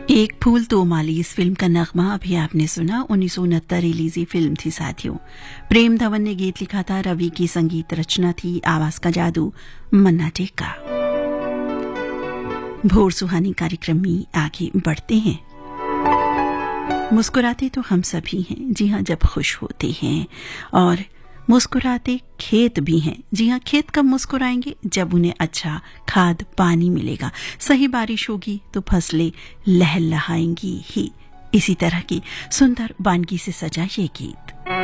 एक फूल तो माली इस फिल्म का नगमा अभी आपने सुना। 1969 रिलीज फिल्म थी साथियों। प्रेम धवन ने गीत लिखा था, रवि की संगीत रचना थी, आवाज का जादू मन्ना डे का। भोर सुहानी कार्यक्रम में आगे बढ़ते हैं। मुस्कुराते तो हम सभी हैं, जी हां, जब खुश होते हैं, और मुस्कुराते खेत भी हैं। जी हां, खेत कब मुस्कुराएंगे? जब उन्हें अच्छा खाद पानी मिलेगा, सही बारिश होगी तो फसलें लहलहाएंगी ही। इसी तरह की सुंदर वानगी से सजा ये गीत।